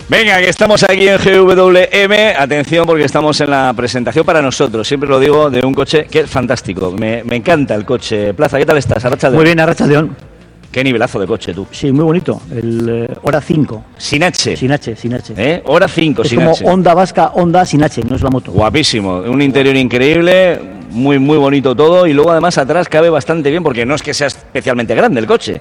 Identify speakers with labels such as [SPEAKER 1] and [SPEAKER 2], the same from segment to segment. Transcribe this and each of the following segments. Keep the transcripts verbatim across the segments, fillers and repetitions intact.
[SPEAKER 1] Venga, que estamos aquí en G W M. Atención, porque estamos en la presentación para nosotros. Siempre lo digo, de un coche que es fantástico. Me, me encanta el coche. Plaza, ¿qué tal estás? Arrachaldeón.
[SPEAKER 2] Muy bien, Arrachaldeón.
[SPEAKER 1] Qué nivelazo de coche, tú.
[SPEAKER 2] Sí, muy bonito. El eh, Hora cinco.
[SPEAKER 1] Sin H.
[SPEAKER 2] Sin H, sin H.
[SPEAKER 1] ¿Eh? Hora cinco,
[SPEAKER 2] es
[SPEAKER 1] sin
[SPEAKER 2] como
[SPEAKER 1] H.
[SPEAKER 2] Honda Vasca, Honda sin H, no es la moto.
[SPEAKER 1] Guapísimo. Un interior increíble, muy, muy bonito todo. Y luego, además, atrás cabe bastante bien, porque no es que sea especialmente grande el coche.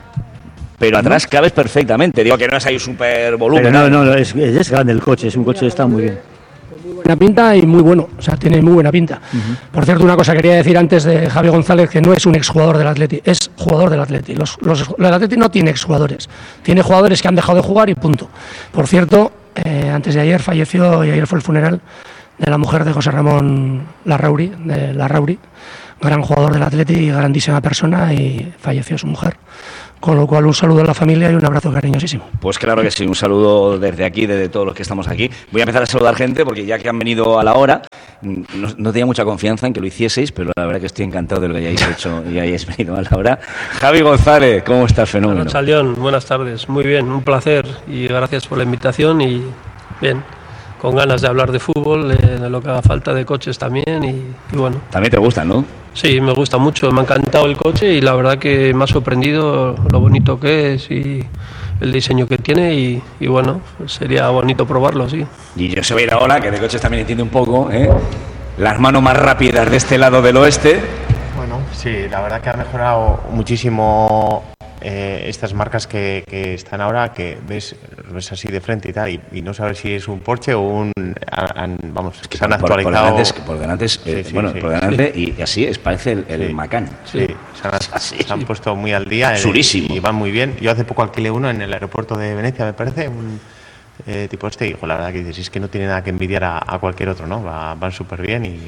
[SPEAKER 1] Pero atrás cabes perfectamente. Digo que no es ahí súper volumen.
[SPEAKER 2] Pero no, no, es, es grande el coche, es un coche que está muy bien.
[SPEAKER 3] Muy buena pinta y muy bueno, o sea, tiene muy buena pinta. Uh-huh. Por cierto, una cosa quería decir antes de Javi González, que no es un exjugador del Atleti, es jugador del Atleti. Los, los, el Atleti no tiene exjugadores, tiene jugadores que han dejado de jugar y punto. Por cierto, eh, antes de ayer falleció, y ayer fue el funeral de la mujer de José Ramón Larrauri, de Larrauri, gran jugador del Atleti y grandísima persona, y falleció su mujer. Con lo cual, un saludo a la familia y un abrazo cariñosísimo.
[SPEAKER 1] Pues claro que sí, un saludo desde aquí, desde todos los que estamos aquí. Voy a empezar a saludar gente, porque ya que han venido a la hora, no, no tenía mucha confianza en que lo hicieseis, pero la verdad que estoy encantado de lo que hayáis hecho y hayáis venido a la hora. Javi González, ¿cómo estás? Fenómeno.
[SPEAKER 4] Arrachaldeón, buenas tardes. Muy bien, un placer y gracias por la invitación y bien, con ganas de hablar de fútbol, de, de lo que haga falta, de coches también y, y bueno.
[SPEAKER 1] También te gustan, ¿no?
[SPEAKER 4] Sí, me gusta mucho, me ha encantado el coche y la verdad que me ha sorprendido lo bonito que es y el diseño que tiene y, y bueno, sería bonito probarlo, sí.
[SPEAKER 1] Y yo soy ahora, que de coches también entiende un poco, ¿eh? Las manos más rápidas de este lado del oeste.
[SPEAKER 5] Bueno, sí, la verdad que ha mejorado muchísimo eh, estas marcas que, que están ahora, que ves, ves así de frente y tal, y, y no sabes si es un Porsche o un... An, vamos,
[SPEAKER 1] es que
[SPEAKER 5] se han
[SPEAKER 1] por,
[SPEAKER 5] actualizado...
[SPEAKER 1] Por delante,
[SPEAKER 5] sí,
[SPEAKER 1] eh,
[SPEAKER 5] sí,
[SPEAKER 1] bueno,
[SPEAKER 5] sí,
[SPEAKER 1] por delante
[SPEAKER 5] sí.
[SPEAKER 1] Y así es, parece el, el
[SPEAKER 5] sí,
[SPEAKER 1] Macan.
[SPEAKER 5] Sí, sí. Se, han,
[SPEAKER 1] así,
[SPEAKER 5] se han puesto muy al día.
[SPEAKER 1] Surísimo.
[SPEAKER 5] Y, y van muy bien. Yo hace poco alquilé uno en el aeropuerto de Venecia, me parece, un eh, tipo este, y jo, la verdad que dices, es que no tiene nada que envidiar a, a cualquier otro, ¿no? Va, van súper bien y...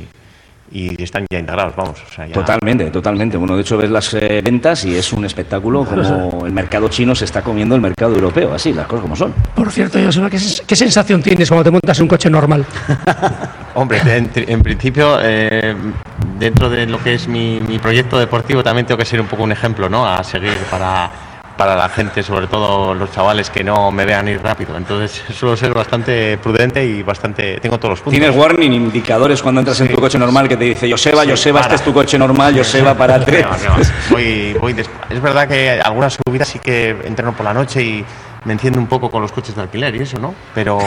[SPEAKER 5] y están ya integrados, vamos. O sea, ya...
[SPEAKER 1] Totalmente, totalmente. Bueno, de hecho ves las eh, ventas y es un espectáculo como el mercado chino se está comiendo el mercado europeo, así, las cosas como son.
[SPEAKER 3] Por cierto, Joseba, ¿qué, ¿qué sensación tienes cuando te montas un coche normal?
[SPEAKER 5] Hombre, en, en principio, eh, dentro de lo que es mi, mi proyecto deportivo, también tengo que ser un poco un ejemplo, ¿no? A seguir para... para la gente, sobre todo los chavales que no me vean ir rápido. Entonces suelo ser bastante prudente y bastante... Tengo todos los puntos.
[SPEAKER 1] ¿Tienes warning, indicadores cuando entras sí, en tu coche normal que te dice Joseba, sí, Joseba, para. Este es tu coche normal, Joseba, párate?
[SPEAKER 5] No, no, voy, voy des... Es verdad que algunas subidas sí que entreno por la noche y me enciendo un poco con los coches de alquiler y eso, ¿no? Pero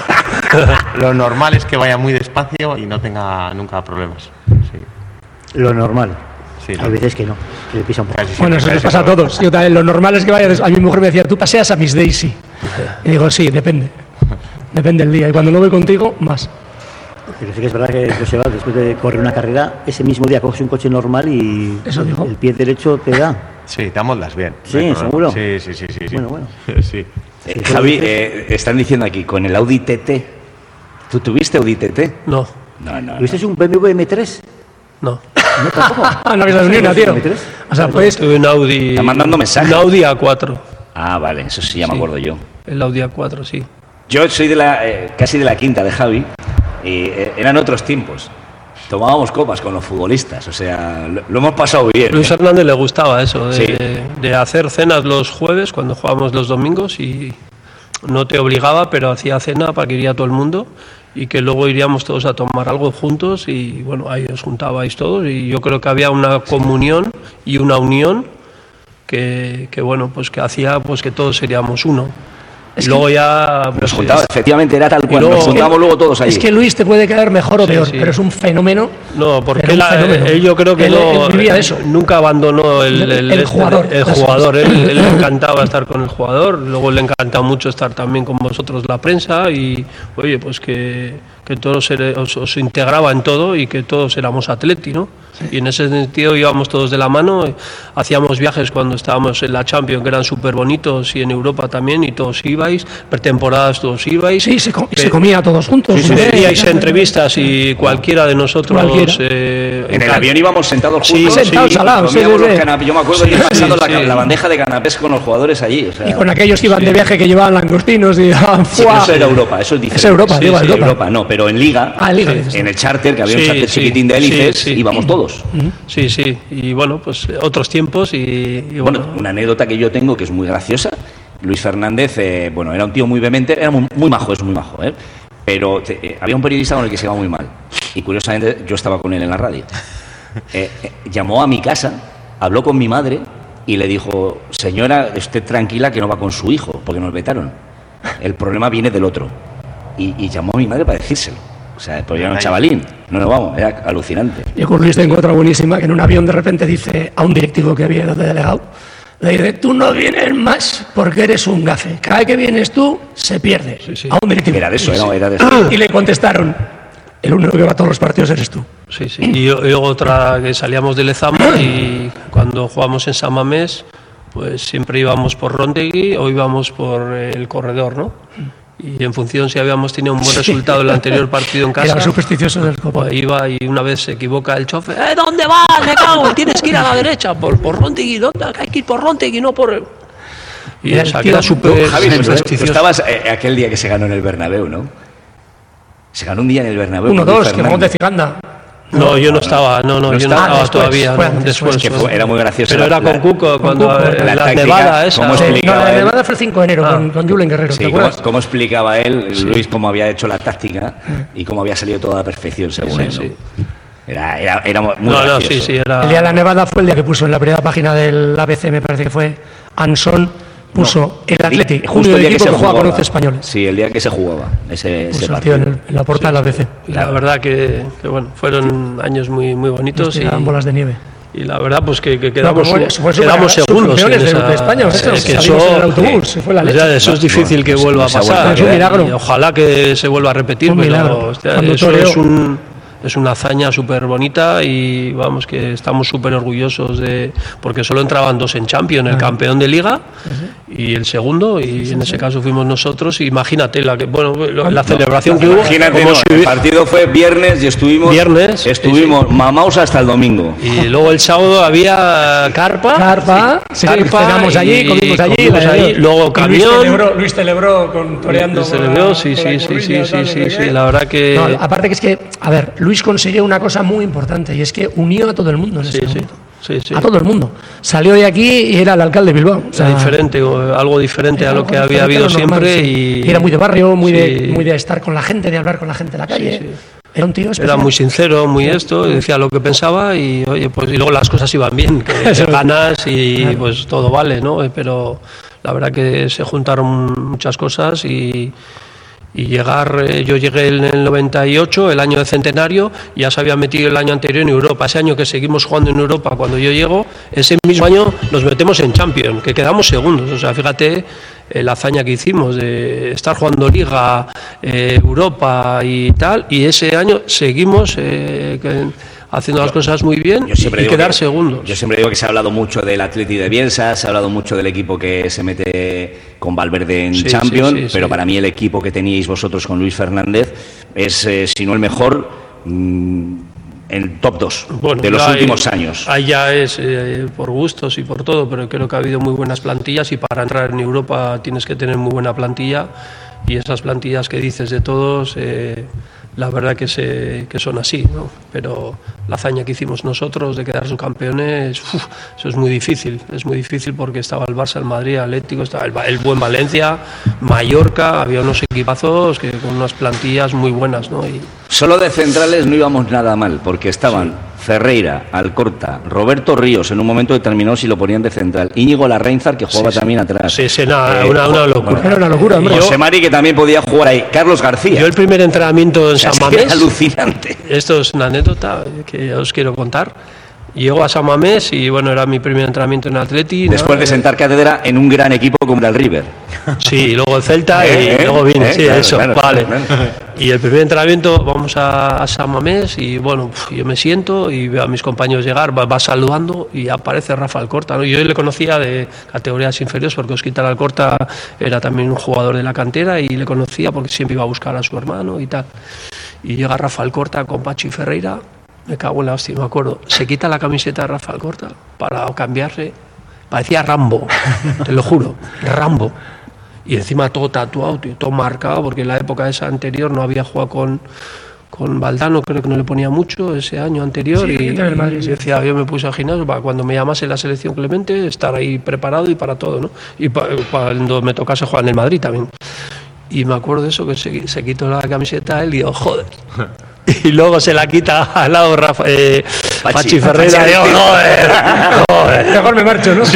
[SPEAKER 5] lo normal es que vaya muy despacio y no tenga nunca problemas. Sí.
[SPEAKER 2] Lo normal.
[SPEAKER 5] Sí,
[SPEAKER 2] a veces que no, que le pisa un poco.
[SPEAKER 3] Bueno, eso les pasa a todos. Yo también, lo normal es que vaya. A mi mujer me decía, tú paseas a Miss Daisy. Y digo, sí, depende. Depende del día. Y cuando no voy contigo, más.
[SPEAKER 2] Pero sí que es verdad que Joseba, después de correr una carrera, ese mismo día coges un coche normal y
[SPEAKER 3] eso digo.
[SPEAKER 2] El pie derecho te da.
[SPEAKER 5] Sí, te amoldas bien.
[SPEAKER 2] Sí,
[SPEAKER 5] no
[SPEAKER 2] seguro.
[SPEAKER 5] Sí, sí, sí, sí.
[SPEAKER 2] Bueno, bueno.
[SPEAKER 5] Sí.
[SPEAKER 1] Eh, Javi, eh, están diciendo aquí, con el Audi T T. ¿Tú tuviste Audi T T?
[SPEAKER 4] No.
[SPEAKER 1] No, no.
[SPEAKER 2] ¿Tuviste
[SPEAKER 1] no.
[SPEAKER 2] un B M W M tres?
[SPEAKER 4] No.
[SPEAKER 2] No, tampoco.
[SPEAKER 3] Ah, no habías dado ni una, tío. O sea, pues...
[SPEAKER 4] Tuve un Audi...
[SPEAKER 1] Está mandando mensajes.
[SPEAKER 4] Un Audi A cuatro.
[SPEAKER 1] Ah, vale, eso sí ya me
[SPEAKER 4] sí,
[SPEAKER 1] acuerdo yo.
[SPEAKER 4] El Audi A cuatro, sí.
[SPEAKER 1] Yo soy de la eh, casi de la quinta de Javi. Y eh, eran otros tiempos. Tomábamos copas con los futbolistas, o sea, lo, lo hemos pasado bien.
[SPEAKER 4] Luis
[SPEAKER 1] ¿eh?
[SPEAKER 4] Hernández le gustaba eso, de,
[SPEAKER 1] sí.
[SPEAKER 4] de hacer cenas los jueves cuando jugábamos los domingos y no te obligaba, pero hacía cena para que iría todo el mundo y que luego iríamos todos a tomar algo juntos y bueno, ahí os juntabais todos y yo creo que había una comunión y una unión que, que bueno, pues que hacía pues que todos seríamos uno.
[SPEAKER 3] Es
[SPEAKER 1] luego
[SPEAKER 3] que
[SPEAKER 1] ya nos pues, juntaba, efectivamente era tal cual, luego, nos juntábamos luego todos ahí.
[SPEAKER 3] Es que Luis te puede quedar mejor o peor, sí, sí. pero es un fenómeno.
[SPEAKER 4] No, porque la, él, yo creo que
[SPEAKER 3] él,
[SPEAKER 4] no,
[SPEAKER 3] él vivía eso.
[SPEAKER 4] Nunca abandonó el, el,
[SPEAKER 3] el, el
[SPEAKER 4] este,
[SPEAKER 3] jugador.
[SPEAKER 4] El, el jugador, él, él le encantaba estar con el jugador, luego le encanta mucho estar también con vosotros la prensa y, oye, pues que, que todos os, os integraba en todo y que todos éramos Atleti, ¿no? Sí. Y en ese sentido íbamos todos de la mano, hacíamos viajes cuando estábamos en la Champions que eran súper bonitos y en Europa también y todos ibais, pretemporadas todos ibais.
[SPEAKER 3] Sí, se, com se comía todos juntos.
[SPEAKER 4] Sí, sí, sí, hay entrevistas y cualquiera de nosotros...
[SPEAKER 1] Eh, en el avión íbamos sentados
[SPEAKER 3] sí,
[SPEAKER 1] juntos,
[SPEAKER 3] sentados
[SPEAKER 1] sí,
[SPEAKER 3] al lado. Sí,
[SPEAKER 1] los
[SPEAKER 3] sí.
[SPEAKER 1] canapés. Yo me acuerdo
[SPEAKER 3] sí,
[SPEAKER 1] de ir pasando
[SPEAKER 3] sí,
[SPEAKER 1] la,
[SPEAKER 3] sí.
[SPEAKER 1] la bandeja de canapés con los jugadores allí. O sea,
[SPEAKER 3] y con aquellos que iban
[SPEAKER 1] sí.
[SPEAKER 3] de viaje que llevaban langostinos y llevaban...
[SPEAKER 1] Sí, eso era Europa, eso es diferente.
[SPEAKER 3] Es Europa,
[SPEAKER 1] sí,
[SPEAKER 3] digo,
[SPEAKER 1] sí,
[SPEAKER 3] Europa.
[SPEAKER 1] Europa. No, pero en Liga,
[SPEAKER 3] ah, en, Liga
[SPEAKER 1] sí. en el charter, que había
[SPEAKER 4] sí,
[SPEAKER 1] un charter
[SPEAKER 4] sí,
[SPEAKER 1] chiquitín de hélices,
[SPEAKER 4] sí, sí.
[SPEAKER 1] íbamos todos.
[SPEAKER 4] Sí, sí, y bueno, pues otros tiempos y, y
[SPEAKER 1] bueno.
[SPEAKER 4] bueno.
[SPEAKER 1] Una anécdota que yo tengo que es muy graciosa. Luis Fernández, eh, bueno, era un tío muy vehemente, era muy, muy majo, es muy majo, ¿eh? Pero te, eh, había un periodista con el que se iba muy mal. Y curiosamente yo estaba con él en la radio. Eh, eh, llamó a mi casa, habló con mi madre y le dijo, señora, esté tranquila que no va con su hijo, porque nos vetaron. El problema viene del otro. Y, y llamó a mi madre para decírselo. O sea, pues yo era un chavalín. No, no, vamos, era alucinante.
[SPEAKER 3] Y con Luis tengo otra buenísima, que en un avión de repente dice a un directivo que había de delegado, le dice, tú no vienes más porque eres un gafe. Cada vez que vienes tú, se pierde. Sí, sí. A un directivo.
[SPEAKER 1] Era de eso, era, era de eso.
[SPEAKER 3] Y le contestaron, el único que va a todos los partidos eres tú.
[SPEAKER 4] Sí, sí. Y, y otra, que salíamos de Lezama y cuando jugamos en San Mamés, pues siempre íbamos por Rontegui o íbamos por el corredor, ¿no? Y en función si habíamos tenido un buen resultado en el anterior partido en casa,
[SPEAKER 3] era supersticioso del copo.
[SPEAKER 4] Pues iba y una vez se equivoca el chofer, ¿eh, dónde vas? Me cago, tienes que ir a la derecha, por, por Rontegui, ¿dónde? Hay que ir por Rontegui, no por el... Y
[SPEAKER 3] era
[SPEAKER 4] o sea, que era súper
[SPEAKER 1] supersticioso. Tú estabas eh, aquel día que se ganó en el Bernabéu, ¿no? Se ganó un día en el Bernabéu.
[SPEAKER 3] Uno, dos, que vamos de Ciganda.
[SPEAKER 4] No, yo no estaba, no, no, no yo no estaba después, todavía,
[SPEAKER 3] fue,
[SPEAKER 4] no, después.
[SPEAKER 1] Que fue, era muy gracioso.
[SPEAKER 4] Pero era con Cuco, cuando
[SPEAKER 1] Cuco,
[SPEAKER 4] la,
[SPEAKER 1] la,
[SPEAKER 4] la nevada esa.
[SPEAKER 1] ¿Cómo
[SPEAKER 3] sí, no, la
[SPEAKER 1] él?
[SPEAKER 3] nevada fue el cinco de enero, ah. con, con Julen Guerrero,
[SPEAKER 1] sí,
[SPEAKER 3] ¿te acuerdas?
[SPEAKER 1] Cómo, cómo explicaba él,
[SPEAKER 4] sí.
[SPEAKER 1] Luis, cómo había hecho la táctica y cómo había salido toda a la perfección, según
[SPEAKER 4] sí,
[SPEAKER 1] él, ¿no?
[SPEAKER 4] Sí.
[SPEAKER 1] Era, era, era muy
[SPEAKER 4] no,
[SPEAKER 1] gracioso.
[SPEAKER 4] No, sí, sí, era...
[SPEAKER 3] El día de la nevada fue el día que puso en la primera página del A B C, me parece que fue, Anson, puso
[SPEAKER 1] no,
[SPEAKER 3] el Atleti,
[SPEAKER 1] justo
[SPEAKER 3] junio
[SPEAKER 1] el
[SPEAKER 3] del
[SPEAKER 1] día
[SPEAKER 3] equipo
[SPEAKER 1] que,
[SPEAKER 3] que,
[SPEAKER 1] se
[SPEAKER 3] juega con
[SPEAKER 1] jugaba.
[SPEAKER 3] once españoles.
[SPEAKER 1] Sí, el día que se jugaba ese,
[SPEAKER 3] Puso
[SPEAKER 1] ese
[SPEAKER 3] el tío en, el, en la portada
[SPEAKER 4] sí.
[SPEAKER 3] del A B C.
[SPEAKER 4] Y la verdad que, que bueno, fueron años muy, muy bonitos.
[SPEAKER 3] Y bolas de nieve.
[SPEAKER 4] Y la verdad, pues que, que quedamos,
[SPEAKER 3] no, fue,
[SPEAKER 4] quedamos
[SPEAKER 3] fue
[SPEAKER 4] segundos en
[SPEAKER 3] de,
[SPEAKER 4] esa,
[SPEAKER 3] de España.
[SPEAKER 4] sí,
[SPEAKER 3] Eso,
[SPEAKER 4] que eso,
[SPEAKER 3] en el autobús,
[SPEAKER 4] sí.
[SPEAKER 3] fue la leche.
[SPEAKER 4] Ya, eso es difícil no, que vuelva a pasar.
[SPEAKER 3] Es un milagro.
[SPEAKER 4] Y ojalá que se vuelva a repetir,
[SPEAKER 3] un
[SPEAKER 4] pero hostia, eso
[SPEAKER 3] toreo.
[SPEAKER 4] es un... Es una hazaña súper bonita y vamos que estamos súper orgullosos de... Porque solo entraban dos en Champions, el ah. campeón de Liga y el segundo, y sí, sí, en ese sí. caso fuimos nosotros. Imagínate la que bueno la no, celebración no, que hubo.
[SPEAKER 1] Imagínate, no, si el partido fue viernes y estuvimos
[SPEAKER 4] viernes,
[SPEAKER 1] estuvimos
[SPEAKER 4] sí.
[SPEAKER 1] mamaos hasta el domingo.
[SPEAKER 4] Y luego el sábado había carpa.
[SPEAKER 3] Carpa, sí, carpa cenamos allí, comimos allí,
[SPEAKER 4] comimos allí luego camión.
[SPEAKER 3] Luis celebró, Luis celebró con toreando.
[SPEAKER 4] Luis celebró, sí, sí, sí, sí, sí, sí, sí, la verdad que...
[SPEAKER 3] No, aparte que es que, a ver, Luis consiguió una cosa muy importante y es que unió a todo el mundo en ese
[SPEAKER 4] sí,
[SPEAKER 3] momento.
[SPEAKER 4] Sí, sí.
[SPEAKER 3] A todo el mundo. Salió de aquí y era el alcalde de Bilbao. O sea,
[SPEAKER 4] era diferente, algo diferente a lo que había habido siempre.
[SPEAKER 3] Sí.
[SPEAKER 4] Y...
[SPEAKER 3] y era muy de barrio, muy,
[SPEAKER 4] sí.
[SPEAKER 3] de, muy de estar con la gente, de hablar con la gente en la calle. Sí, sí. Era un tío especial.
[SPEAKER 4] Era muy sincero, muy esto, decía lo que pensaba y oye, pues y luego las cosas iban bien, que te ganas y claro. pues todo vale, ¿no? Pero la verdad que se juntaron muchas cosas y... Y llegar, eh, yo llegué en el noventa y ocho, el año del centenario, ya se había metido el año anterior en Europa. Ese año que seguimos jugando en Europa, cuando yo llego, ese mismo año nos metemos en Champions, que quedamos segundos. O sea, fíjate eh, la hazaña que hicimos de estar jugando Liga, eh, Europa y tal, y ese año seguimos eh, que, haciendo las cosas muy bien y quedar
[SPEAKER 1] que,
[SPEAKER 4] segundos.
[SPEAKER 1] Yo siempre digo que se ha hablado mucho del Atleti de Bielsa, se ha hablado mucho del equipo que se mete con Valverde en sí, Champions, sí, sí, pero sí. para mí el equipo que teníais vosotros con Luis Fernández es, eh, si no el mejor, mmm, el top dos bueno, de los últimos
[SPEAKER 4] hay,
[SPEAKER 1] años.
[SPEAKER 4] Ahí ya es eh, por gustos y por todo, pero creo que ha habido muy buenas plantillas y para entrar en Europa tienes que tener muy buena plantilla y esas plantillas que dices de todos... Eh, la verdad que, se, que son así, ¿no? Pero la hazaña que hicimos nosotros de quedar subcampeones, uf, eso es muy difícil, es muy difícil porque estaba el Barça, el Madrid, el Atlético, estaba el, el buen Valencia, Mallorca, había unos equipazos que con unas plantillas muy buenas, ¿no? Y...
[SPEAKER 1] Solo de centrales no íbamos nada mal, porque estaban sí. Ferreira, Alcorta, Roberto Ríos, en un momento determinado si lo ponían de central, Íñigo Larrainzar, que jugaba sí, también
[SPEAKER 4] sí.
[SPEAKER 1] atrás.
[SPEAKER 4] Sí, sí, nada, eh, una, una locura.
[SPEAKER 3] Era una locura, hombre.
[SPEAKER 1] José Mari, que también podía jugar ahí, Carlos García.
[SPEAKER 4] Yo el primer entrenamiento en o sea, San Mamés...
[SPEAKER 1] Es alucinante.
[SPEAKER 4] Esto es una anécdota que os quiero contar. Llego a San Mamés y bueno, era mi primer entrenamiento en Atleti.
[SPEAKER 1] Después
[SPEAKER 4] ¿no?
[SPEAKER 1] de sentar cátedra en un gran equipo como el River.
[SPEAKER 4] Sí, y luego el Celta
[SPEAKER 1] ¿Eh?
[SPEAKER 4] y
[SPEAKER 1] ¿Eh?
[SPEAKER 4] luego vine,
[SPEAKER 1] ¿Eh?
[SPEAKER 4] sí,
[SPEAKER 1] Claro,
[SPEAKER 4] eso,
[SPEAKER 1] claro,
[SPEAKER 4] vale.
[SPEAKER 1] claro, claro.
[SPEAKER 4] Y el primer entrenamiento vamos a, a San Mamés y bueno, yo me siento y veo a mis compañeros llegar, va, va saludando y aparece Rafa Alcorta, ¿no? Yo le conocía de categorías inferiores porque Osquitar Alcorta era también un jugador de la cantera y le conocía porque siempre iba a buscar a su hermano y tal. Y llega Rafa Alcorta con Pachi Ferreira. Me cago en la hostia, me acuerdo. Se quita la camiseta de Rafa Alcorta para cambiarse. Parecía Rambo, te lo juro, Rambo. Y encima todo tatuado, todo marcado, porque en la época esa anterior no había jugado con, con Valdano creo que no le ponía mucho ese año anterior,
[SPEAKER 3] Sí,
[SPEAKER 4] y,
[SPEAKER 3] del Madrid,
[SPEAKER 4] y
[SPEAKER 3] sí.
[SPEAKER 4] decía, yo me puse al gimnasio para cuando me llamase la selección Clemente estar ahí preparado y para todo, ¿no? Y pa, cuando me tocase jugar en el Madrid también. Y me acuerdo de eso, que se, se quitó la camiseta él y digo, joder. Y luego se la quita al lado Rafa, eh,
[SPEAKER 1] Pachi,
[SPEAKER 4] Pachi Ferreira,
[SPEAKER 1] Pachi,
[SPEAKER 4] y digo, joder, joder.
[SPEAKER 3] Mejor me marcho, ¿no?
[SPEAKER 4] Sí.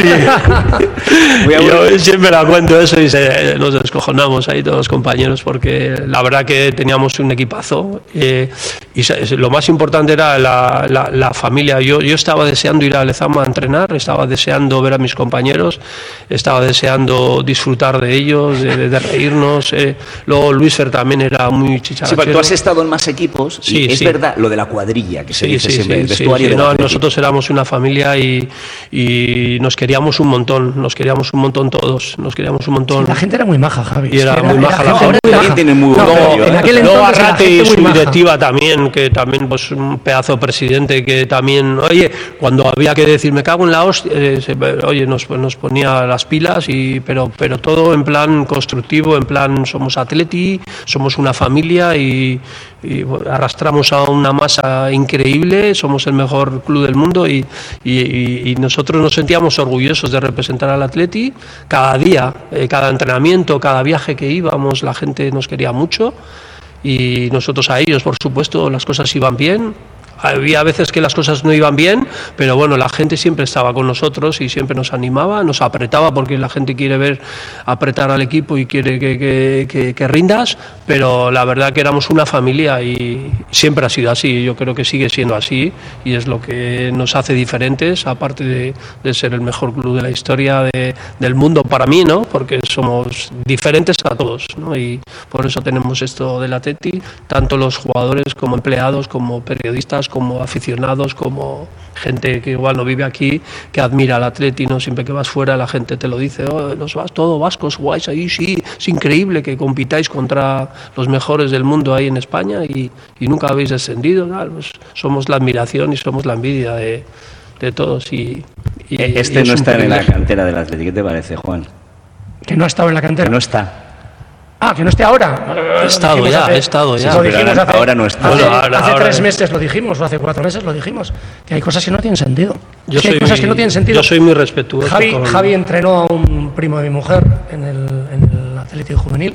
[SPEAKER 1] Voy a
[SPEAKER 4] Yo siempre la cuento eso y se, nos descojonamos ahí todos los compañeros, porque la verdad que teníamos un equipazo, eh, y se, lo más importante era la, la, la familia. Yo, yo estaba deseando ir a Lezama a entrenar, estaba deseando ver a mis compañeros, estaba deseando disfrutar de ellos, de, de reírnos. Eh. Luego Luis Fer también era muy chicharachero.
[SPEAKER 1] Sí, porque tú has estado en más equipos y
[SPEAKER 4] Sí,
[SPEAKER 1] es
[SPEAKER 4] sí.
[SPEAKER 1] verdad lo de la cuadrilla que se
[SPEAKER 4] Sí,
[SPEAKER 1] dice
[SPEAKER 4] sí,
[SPEAKER 1] siempre,
[SPEAKER 4] sí,
[SPEAKER 1] el
[SPEAKER 4] sí,
[SPEAKER 1] vestuario
[SPEAKER 4] sí.
[SPEAKER 1] del
[SPEAKER 4] No,
[SPEAKER 1] Athletic.
[SPEAKER 4] nosotros éramos una familia y, y nos queríamos un montón, nos queríamos un montón todos, nos queríamos un montón.
[SPEAKER 3] La gente era muy maja, Javi.
[SPEAKER 4] Y era
[SPEAKER 3] Es que
[SPEAKER 4] muy maja la
[SPEAKER 3] gente
[SPEAKER 4] gente.
[SPEAKER 3] muy
[SPEAKER 1] También
[SPEAKER 3] maja.
[SPEAKER 1] tiene muy buen
[SPEAKER 3] No,
[SPEAKER 1] rollo,
[SPEAKER 3] en
[SPEAKER 1] ¿eh?
[SPEAKER 3] aquel
[SPEAKER 4] Luego
[SPEAKER 3] entonces era
[SPEAKER 4] Arrate y
[SPEAKER 3] gente
[SPEAKER 4] su
[SPEAKER 3] muy maja.
[SPEAKER 4] directiva también, que también pues un pedazo de presidente que también, oye, cuando había que decir me cago en la hostia, eh, se- oye, nos, nos ponía las pilas, y pero pero todo en plan constructivo, en plan somos atleti, somos una familia y, y bueno, arrastramos a una masa increíble, somos el mejor club del mundo y, y, y- y nosotros nos sentíamos orgullosos de representar al Atleti cada día, eh, cada entrenamiento, cada viaje que íbamos, la gente nos quería mucho. Y nosotros a ellos, por supuesto, las cosas iban bien. Había veces que las cosas no iban bien, pero bueno, la gente siempre estaba con nosotros y siempre nos animaba, nos apretaba, porque la gente quiere ver apretar al equipo y quiere que, que, que, que rindas, pero la verdad que éramos una familia y siempre ha sido así. Yo creo que sigue siendo así y es lo que nos hace diferentes, aparte de, de ser el mejor club de la historia de, del mundo para mí, ¿no? Porque somos diferentes a todos, ¿no? Y por eso tenemos esto del Atleti, tanto los jugadores como empleados, como periodistas, como aficionados, como gente que igual no vive aquí, que admira al Atleti, ¿no? Siempre que vas fuera la gente te lo dice, oh, los vas todos vascos, guays ahí, sí, es increíble que compitáis contra los mejores del mundo ahí en España y, y nunca habéis descendido, ¿no? Pues somos la admiración y somos la envidia de, de todos. Y, y
[SPEAKER 1] Este
[SPEAKER 4] y es
[SPEAKER 1] no
[SPEAKER 4] un
[SPEAKER 1] está en la
[SPEAKER 4] privilegio.
[SPEAKER 1] cantera del Athletic. ¿Qué te parece, Juan?
[SPEAKER 3] Que no ha estado en la cantera.
[SPEAKER 1] Que no está.
[SPEAKER 3] Ah, que no esté ahora.
[SPEAKER 4] He estado ya, he estado ya.
[SPEAKER 3] Lo
[SPEAKER 1] Sí, pero
[SPEAKER 3] dijimos
[SPEAKER 1] ahora-
[SPEAKER 3] hace,
[SPEAKER 1] ahora no está.
[SPEAKER 3] hace-
[SPEAKER 4] Bueno, ahora-
[SPEAKER 3] hace
[SPEAKER 4] ahora-
[SPEAKER 3] tres meses lo dijimos, o hace cuatro meses lo dijimos, que hay cosas que no tienen sentido.
[SPEAKER 4] Yo
[SPEAKER 3] Es que hay
[SPEAKER 4] soy-
[SPEAKER 3] cosas que no tienen sentido.
[SPEAKER 4] yo soy muy respetuoso
[SPEAKER 3] Javi,
[SPEAKER 4] con-
[SPEAKER 3] Javi entrenó a un primo de mi mujer en el, en el Atlético Juvenil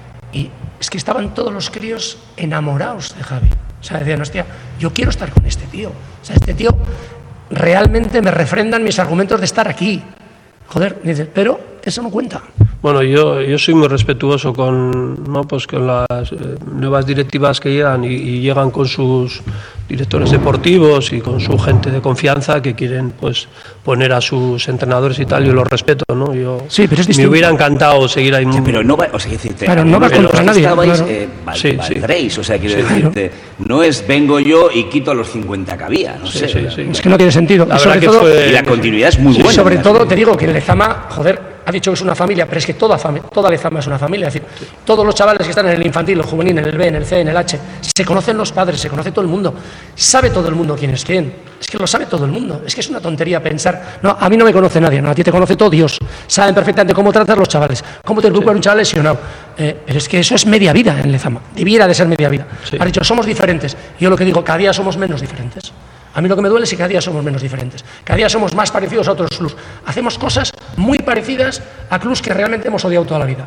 [SPEAKER 3] y es que estaban todos los críos enamorados de Javi. O sea, decían, hostia, yo quiero estar con este tío. O sea, este tío realmente me refrendan mis argumentos de estar aquí. Joder, dices, pero eso no cuenta.
[SPEAKER 4] Bueno, yo, yo soy muy respetuoso con, ¿no? Pues con las eh, nuevas directivas que llegan y, y llegan con sus directores deportivos y con su gente de confianza que quieren pues poner a sus entrenadores y tal. Yo los respeto, ¿no? Yo
[SPEAKER 3] Sí, pero es
[SPEAKER 4] me
[SPEAKER 3] distinto.
[SPEAKER 4] hubiera encantado seguir ahí.
[SPEAKER 1] Sí, pero no va, o sea, quiero decirte,
[SPEAKER 3] Claro, no vas
[SPEAKER 1] pero
[SPEAKER 3] contra nadie,
[SPEAKER 1] estabais,
[SPEAKER 3] claro.
[SPEAKER 1] eh, val-
[SPEAKER 4] Sí, sí.
[SPEAKER 1] valdréis, o sea, quiero
[SPEAKER 3] Sí,
[SPEAKER 1] decirte, no es vengo yo y quito a los cincuenta que había, no
[SPEAKER 4] Sí,
[SPEAKER 1] sé.
[SPEAKER 4] sí,
[SPEAKER 1] o sea,
[SPEAKER 4] sí.
[SPEAKER 3] Es que no tiene sentido.
[SPEAKER 4] La
[SPEAKER 3] Y sobre
[SPEAKER 4] verdad que
[SPEAKER 3] todo,
[SPEAKER 4] fue-
[SPEAKER 1] Y la continuidad es muy
[SPEAKER 3] y
[SPEAKER 1] buena.
[SPEAKER 3] sobre
[SPEAKER 1] ¿no?
[SPEAKER 3] todo te digo que en Lezama, joder, ha dicho que es una familia, pero es que toda, fami- toda Lezama es una familia. Es decir, todos los chavales que están en el infantil, el juvenil, en el B, en el C, en el H, se conocen los padres, se conoce todo el mundo. Sabe todo el mundo quién es quién. Es que lo sabe todo el mundo. Es que es una tontería pensar, no, a mí no me conoce nadie, no, a ti te conoce todo Dios. Saben perfectamente cómo tratar a los chavales, cómo te educar a un chaval lesionado. Eh, pero es que eso es media vida en Lezama. Debiera de ser media vida.
[SPEAKER 4] Sí.
[SPEAKER 3] Ha dicho, somos diferentes. Yo lo que digo, cada día somos menos diferentes. A mí lo que me duele es que cada día somos menos diferentes. Cada día somos más parecidos a otros clubs. Hacemos cosas muy parecidas a clubs que realmente hemos odiado toda la vida.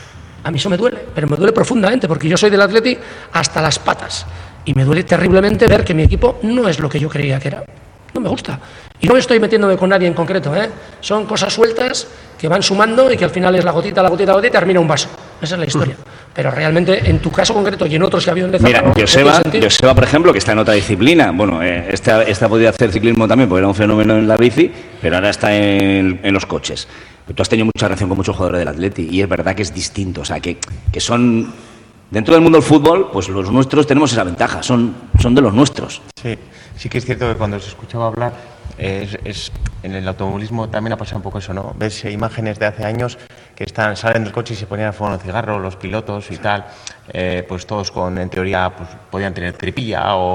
[SPEAKER 3] A mí eso me duele, pero me duele profundamente porque yo soy del Atleti hasta las patas. Y me duele terriblemente ver que mi equipo no es lo que yo creía que era. No me gusta. Y no estoy metiéndome con nadie en concreto, ¿eh? Son cosas sueltas que van sumando y que al final es la gotita, la gotita, la gotita y termina un vaso. Esa es la historia. Pero realmente, en tu caso concreto y en otros que ha habido en Lezama,
[SPEAKER 1] Mira,
[SPEAKER 3] no tiene
[SPEAKER 1] Joseba,
[SPEAKER 3] sentido.
[SPEAKER 1] Joseba, por ejemplo, que está en otra disciplina. Bueno, eh, este, este ha podido hacer ciclismo también porque era un fenómeno en la bici, pero ahora está en, en los coches. Tú has tenido mucha relación con muchos jugadores del Atleti y es verdad que es distinto. O sea, que, que son... Dentro del mundo del fútbol, pues los nuestros tenemos esa ventaja, son, son de los nuestros.
[SPEAKER 5] Sí, sí que es cierto que cuando se escuchaba hablar, eh, es, es- en el automovilismo también ha pasado un poco eso, ¿no? Ves eh, imágenes de hace años que están, salen del coche y se ponían a fumar un cigarro, los pilotos y tal, eh, pues todos con, en teoría, pues podían tener tripilla o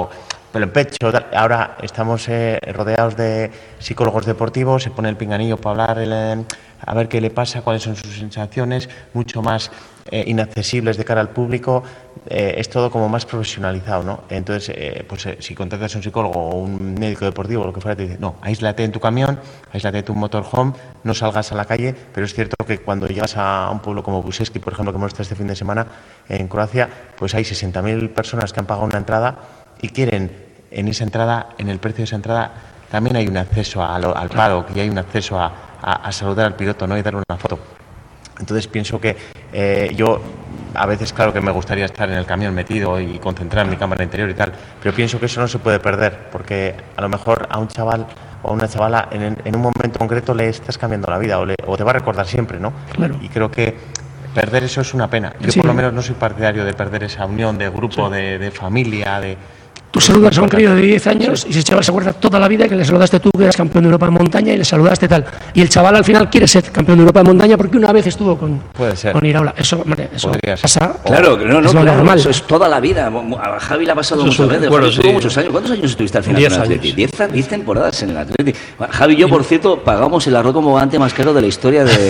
[SPEAKER 5] pelo en pecho, tal. Ahora estamos eh, rodeados de psicólogos deportivos, se pone el pinganillo para hablar, el, eh, a ver qué le pasa, cuáles son sus sensaciones, mucho más eh, inaccesibles de cara al público, eh, es todo como más profesionalizado, ¿no? Entonces, eh, pues eh, si contactas a un psicólogo o un médico deportivo o lo que fuera, te dice, no, aíslate en tu camión, aíslate en tu motorhome, no salgas a la calle, pero es cierto que cuando llegas a un pueblo como Buseski, por ejemplo, que hemos estado este fin de semana en Croacia, pues hay sesenta mil personas que han pagado una entrada y quieren en esa entrada, en el precio de esa entrada, también hay un acceso a lo, al paddock y hay un acceso a, a, a saludar al piloto, ¿no? Y darle una foto. Entonces pienso que eh, yo a veces claro que me gustaría estar en el camión metido y concentrar mi cámara interior y tal, pero pienso que eso no se puede perder, porque a lo mejor a un chaval o a una chavala en, en un momento concreto le estás cambiando la vida o, le, o te va a recordar siempre, ¿no?
[SPEAKER 3] Claro.
[SPEAKER 5] Y creo que perder eso es una pena. Yo
[SPEAKER 3] Sí.
[SPEAKER 5] por lo menos no soy partidario de perder esa unión de grupo,
[SPEAKER 3] Sí.
[SPEAKER 5] de, de familia, de...
[SPEAKER 3] Tú saludas a un crío de diez años y ese chaval se acuerda toda la vida que le saludaste tú, que eras campeón de Europa en montaña, y le saludaste tal. Y el chaval al final quiere ser campeón de Europa en montaña porque una vez estuvo con,
[SPEAKER 5] Puede ser.
[SPEAKER 3] con Iraola. Eso, hombre, eso
[SPEAKER 5] Podría ser.
[SPEAKER 3] pasa.
[SPEAKER 1] Claro, no, no,
[SPEAKER 3] es lo
[SPEAKER 1] claro,
[SPEAKER 3] normal.
[SPEAKER 1] eso es toda la vida. A Javi le ha pasado
[SPEAKER 4] Eso es
[SPEAKER 1] muchas
[SPEAKER 4] un
[SPEAKER 1] veces.
[SPEAKER 4] recuerdo,
[SPEAKER 1] Javi estuvo
[SPEAKER 4] sí.
[SPEAKER 1] muchos años. ¿Cuántos años estuviste al final
[SPEAKER 4] Diez
[SPEAKER 1] en el
[SPEAKER 4] años.
[SPEAKER 1] Atleti? Diez, diez temporadas en el Atleti. Javi y yo, por cierto, pagamos el arroz como vante más caro de la historia de,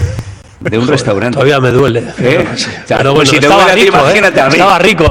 [SPEAKER 1] de un restaurante.
[SPEAKER 4] Todavía me duele.
[SPEAKER 1] ¿Eh? O sea,
[SPEAKER 4] Pero
[SPEAKER 1] pues
[SPEAKER 4] bueno,
[SPEAKER 1] si te
[SPEAKER 4] estaba
[SPEAKER 1] duele a ti,
[SPEAKER 4] rico, ¿eh?
[SPEAKER 1] imagínate a mí.
[SPEAKER 4] Estaba rico.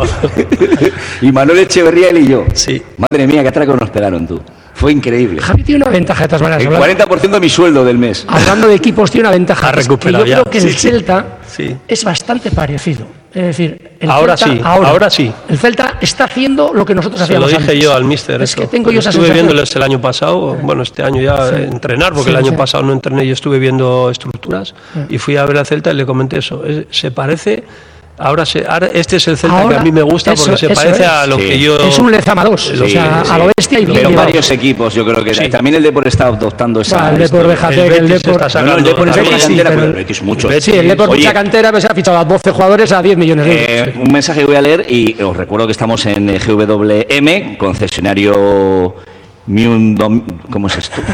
[SPEAKER 1] Y Manuel Echeverría, él y yo.
[SPEAKER 4] Sí.
[SPEAKER 1] Madre mía, qué atraco nos pegaron tú. Fue increíble.
[SPEAKER 3] Javi tiene una ventaja de todas maneras.
[SPEAKER 1] El
[SPEAKER 3] hablando-
[SPEAKER 1] cuarenta por ciento de mi sueldo del mes.
[SPEAKER 3] Hablando de equipos, tiene una ventaja.
[SPEAKER 4] Ha
[SPEAKER 3] que es que
[SPEAKER 4] recuperado
[SPEAKER 3] yo
[SPEAKER 4] ya.
[SPEAKER 3] creo que el
[SPEAKER 4] Sí.
[SPEAKER 3] Celta
[SPEAKER 4] Sí.
[SPEAKER 3] es bastante parecido. Es decir, el
[SPEAKER 4] Ahora
[SPEAKER 3] Celta,
[SPEAKER 4] sí, ahora sí.
[SPEAKER 3] El Celta está haciendo lo que nosotros
[SPEAKER 4] Se lo
[SPEAKER 3] hacíamos
[SPEAKER 4] dije
[SPEAKER 3] antes.
[SPEAKER 4] yo al míster.
[SPEAKER 3] Es
[SPEAKER 4] eso.
[SPEAKER 3] que tengo yo esa
[SPEAKER 4] Estuve
[SPEAKER 3] sensación.
[SPEAKER 4] viéndoles el año pasado, bueno, este año ya
[SPEAKER 3] Sí.
[SPEAKER 4] eh, entrenar, porque
[SPEAKER 3] Sí,
[SPEAKER 4] el año
[SPEAKER 3] sí.
[SPEAKER 4] pasado no entrené y estuve viendo estructuras. Y fui a ver al Celta y le comenté eso. Es- se parece. Ahora, se, ahora este es el Celta
[SPEAKER 3] Ahora,
[SPEAKER 4] que a mí me gusta
[SPEAKER 3] eso-
[SPEAKER 4] porque se
[SPEAKER 3] eso
[SPEAKER 4] parece
[SPEAKER 3] es.
[SPEAKER 4] a lo
[SPEAKER 1] Sí.
[SPEAKER 4] que yo.
[SPEAKER 3] Es un Lezama dos, o
[SPEAKER 1] Sí,
[SPEAKER 3] sea,
[SPEAKER 1] sí.
[SPEAKER 3] a lo bestia y bien
[SPEAKER 1] Pero
[SPEAKER 3] llevado.
[SPEAKER 1] varios equipos, yo creo que
[SPEAKER 4] Sí.
[SPEAKER 1] también el Depor está adoptando esa.
[SPEAKER 3] Va, el Depor,
[SPEAKER 1] historia.
[SPEAKER 3] déjate
[SPEAKER 4] El
[SPEAKER 3] que el
[SPEAKER 4] Betis
[SPEAKER 3] Depor.
[SPEAKER 4] está
[SPEAKER 1] No, no, el Depor es
[SPEAKER 4] sacando-
[SPEAKER 1] una
[SPEAKER 3] Sí,
[SPEAKER 1] cantera,
[SPEAKER 3] pero-
[SPEAKER 1] pero el Betis es mucho.
[SPEAKER 3] Sí, el Depor
[SPEAKER 1] Oye,
[SPEAKER 3] mucha cantera, pues, ha fichado a doce jugadores a diez millones de euros.
[SPEAKER 1] Eh, un mensaje que voy a leer y os recuerdo que estamos en eh, G W M, concesionario Mundom- ¿cómo es esto?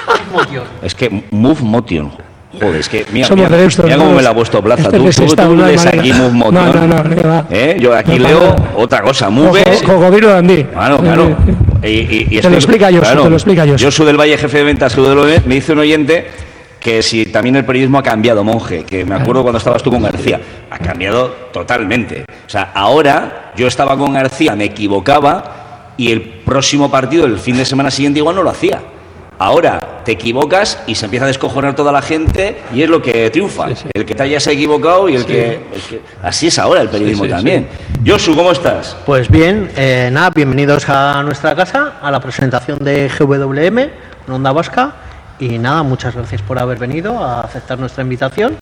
[SPEAKER 1] Es que Move Motion. Joder, es que mira,
[SPEAKER 3] Somos
[SPEAKER 1] mira,
[SPEAKER 3] de Deusto,
[SPEAKER 1] mira cómo
[SPEAKER 3] todos.
[SPEAKER 1] me la ha puesto Plaza.
[SPEAKER 3] Este
[SPEAKER 1] Tú,
[SPEAKER 3] les
[SPEAKER 1] tú,
[SPEAKER 3] está
[SPEAKER 1] tú
[SPEAKER 3] una
[SPEAKER 1] lees
[SPEAKER 3] manera.
[SPEAKER 1] aquí Move Motion.
[SPEAKER 3] No, no, no, no, va.
[SPEAKER 1] ¿Eh? Yo aquí
[SPEAKER 3] No,
[SPEAKER 1] leo
[SPEAKER 3] no.
[SPEAKER 1] otra cosa.
[SPEAKER 3] Con
[SPEAKER 1] Move.
[SPEAKER 3] Cocodrilo de Andí.
[SPEAKER 1] Claro, claro. Y, y- y
[SPEAKER 3] Te lo explica Josu, te lo explica Josu.
[SPEAKER 1] Josu del Valle, jefe de ventas, G W M, me dice un oyente que si también el periodismo ha cambiado, monje, que me acuerdo cuando estabas tú con García, ha cambiado totalmente. O sea, ahora yo estaba con García, me equivocaba y el próximo partido, el fin de semana siguiente, igual no lo hacía. Ahora te equivocas y se empieza a descojonar toda la gente y es lo que triunfa.
[SPEAKER 4] Sí, sí.
[SPEAKER 1] El que te hayas equivocado y el, que, el que... Así es ahora el periodismo
[SPEAKER 4] Sí, sí,
[SPEAKER 1] también. Josu, ¿cómo estás?
[SPEAKER 6] Pues bien, eh, nada, bienvenidos a nuestra casa, a la presentación de G W M, en Onda Vasca. Y nada, muchas gracias por haber venido a aceptar nuestra invitación.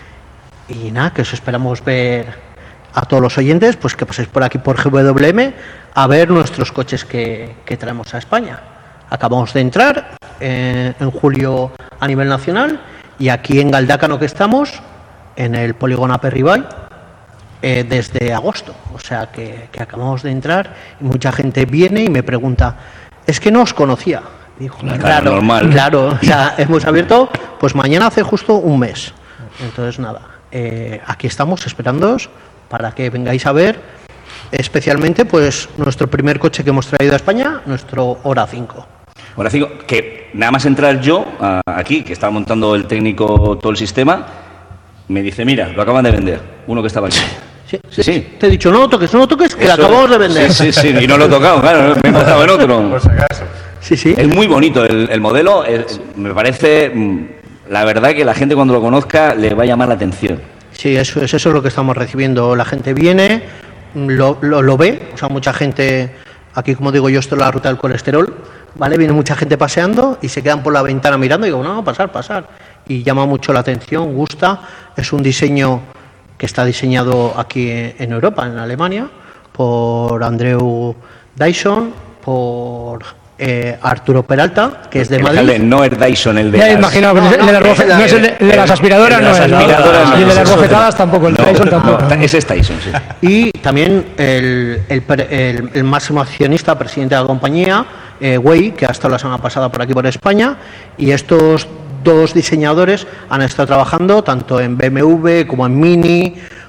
[SPEAKER 6] Y nada, que os esperamos ver a todos los oyentes, pues que paséis por aquí por G W M a ver nuestros coches que, que traemos a España. Acabamos de entrar eh, en julio a nivel nacional y aquí en Galdácano que estamos, en el polígono Aperribay, eh, desde agosto. O sea que, que acabamos de entrar y mucha gente viene y me pregunta, es que no os conocía. Digo,
[SPEAKER 1] Claro,
[SPEAKER 6] claro,
[SPEAKER 1] normal.
[SPEAKER 6] claro, o sea, hemos abierto, pues mañana hace justo un mes. Entonces nada, eh, aquí estamos esperándoos para que vengáis a ver especialmente pues nuestro primer coche que hemos traído a España, nuestro Hora cinco.
[SPEAKER 1] Ahora digo que nada más entrar yo a- aquí, que estaba montando el técnico todo el sistema, me dice, mira, lo acaban de vender, uno que estaba aquí.
[SPEAKER 6] Sí,
[SPEAKER 1] Sí, sí.
[SPEAKER 6] Te he dicho, no lo toques, no lo toques, que lo
[SPEAKER 1] Eso-
[SPEAKER 6] acabamos de vender.
[SPEAKER 1] Sí, sí, sí, y no lo he tocado, claro, me he montado en otro.
[SPEAKER 6] Sí, sí.
[SPEAKER 1] Es muy bonito el, el modelo, es- me parece, mm, la verdad que la gente cuando lo conozca le va a llamar la atención.
[SPEAKER 6] Sí, eso es, eso es lo que estamos recibiendo. La gente viene, lo, lo, lo ve, o sea, mucha gente, aquí como digo yo, esto es la ruta del colesterol, ¿vale? Viene mucha gente paseando y se quedan por la ventana mirando y digo, no, pasar, pasar. Y llama mucho la atención, gusta. Es un diseño que está diseñado aquí en Europa, en Alemania, por Andreu Dyson, por eh, Arturo Peralta, que es de
[SPEAKER 1] El
[SPEAKER 6] Madrid.
[SPEAKER 1] alcalde, no es Dyson, el de
[SPEAKER 3] Ya he
[SPEAKER 1] las-
[SPEAKER 3] imaginado, pero
[SPEAKER 6] No,
[SPEAKER 3] el de las
[SPEAKER 6] no,
[SPEAKER 3] bofe-
[SPEAKER 6] no,
[SPEAKER 3] no es el de, el de las aspiradoras,
[SPEAKER 1] el
[SPEAKER 3] no
[SPEAKER 1] de las
[SPEAKER 3] es. ¿no?
[SPEAKER 1] aspiradoras,
[SPEAKER 3] Y el de
[SPEAKER 1] no,
[SPEAKER 3] las
[SPEAKER 1] eso-
[SPEAKER 3] bofetadas tampoco, el
[SPEAKER 1] No,
[SPEAKER 3] Tyson
[SPEAKER 1] no,
[SPEAKER 3] tampoco.
[SPEAKER 1] ese es Tyson, sí.
[SPEAKER 6] Y también el, el, pre- el- el máximo accionista, presidente de la compañía, eh, Wei, que ha estado la semana pasada por aquí por España, y estos dos diseñadores han estado trabajando tanto en B M W como en Mini,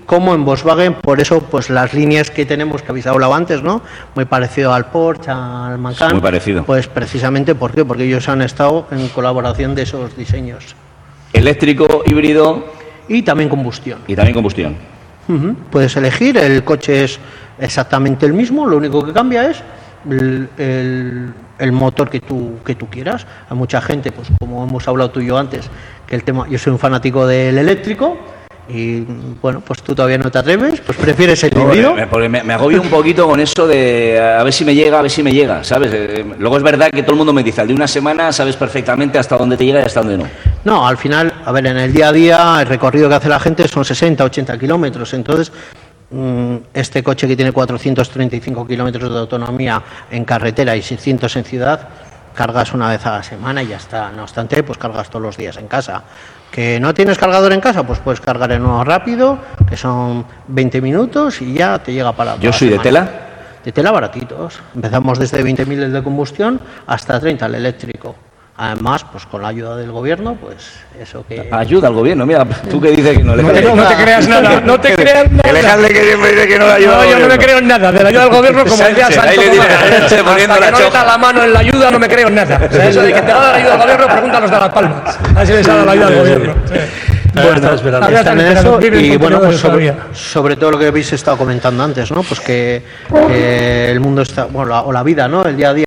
[SPEAKER 6] como en Volkswagen. Por eso, pues las líneas que tenemos, que habéis hablado antes, ¿no? Muy parecido al Porsche, al Macan.
[SPEAKER 1] Muy parecido.
[SPEAKER 6] Pues precisamente, ¿por qué? Porque ellos han estado en colaboración de esos diseños.
[SPEAKER 1] Eléctrico, híbrido
[SPEAKER 6] Y también combustión.
[SPEAKER 1] y también combustión.
[SPEAKER 6] Uh-huh. Puedes elegir, el coche es exactamente el mismo, lo único que cambia es el, el, el motor que tú, que tú quieras. Hay mucha gente, pues como hemos hablado tú y yo antes, que el tema, yo soy un fanático del eléctrico y bueno, pues tú todavía no te atreves, pues prefieres el
[SPEAKER 1] No,
[SPEAKER 6] híbrido.
[SPEAKER 1] me, porque me, me agobio un poquito con eso de a ver si me llega, a ver si me llega, ¿sabes? Eh, luego es verdad que todo el mundo me dice, al de una semana sabes perfectamente hasta dónde te llega y hasta dónde no.
[SPEAKER 6] No, al final, a ver, en el día a día el recorrido que hace la gente son sesenta, ochenta kilómetros, entonces mmm, este coche que tiene cuatrocientos treinta y cinco kilómetros de autonomía en carretera y seiscientos en ciudad, cargas una vez a la semana y ya está. No obstante, pues cargas todos los días en casa. ¿Que no tienes cargador en casa? Pues puedes cargar en uno rápido, que son veinte minutos y ya te llega para la
[SPEAKER 1] Yo soy de tela.
[SPEAKER 6] De tela baratitos. Empezamos desde veinte mil el de combustión hasta treinta el eléctrico. Además, pues con la ayuda del gobierno, pues eso que...
[SPEAKER 1] Ayuda al gobierno, mira, tú que dices que no le
[SPEAKER 3] No te, no te creas nada, no te creas nada.
[SPEAKER 1] Alejandro que siempre dice que no le ayuda
[SPEAKER 3] No,
[SPEAKER 1] al
[SPEAKER 3] yo no me
[SPEAKER 1] gobierno.
[SPEAKER 3] creo en nada. De la ayuda del gobierno, como decía
[SPEAKER 1] Sánchez,
[SPEAKER 3] Santo
[SPEAKER 1] ahí le
[SPEAKER 3] Tomás,
[SPEAKER 1] tiene, Sánchez poniendo
[SPEAKER 3] hasta
[SPEAKER 1] la
[SPEAKER 3] que no
[SPEAKER 1] choja.
[SPEAKER 3] meta la mano en la ayuda, no me creo en nada. O sea, eso de que te va a dar la ayuda al gobierno, pregunta a los de Las Palmas. A ver si les ha dado la ayuda al gobierno. Sí.
[SPEAKER 6] Bueno,
[SPEAKER 3] Todavía
[SPEAKER 6] están
[SPEAKER 3] están
[SPEAKER 6] en
[SPEAKER 3] esperando,
[SPEAKER 6] eso
[SPEAKER 3] viven
[SPEAKER 6] y
[SPEAKER 3] con
[SPEAKER 6] bueno,
[SPEAKER 3] periodos
[SPEAKER 6] pues sobre,
[SPEAKER 3] todavía.
[SPEAKER 6] sobre todo lo que habéis estado comentando antes, ¿no? Pues que, que el mundo está, bueno, la, o la vida, ¿no? El día a día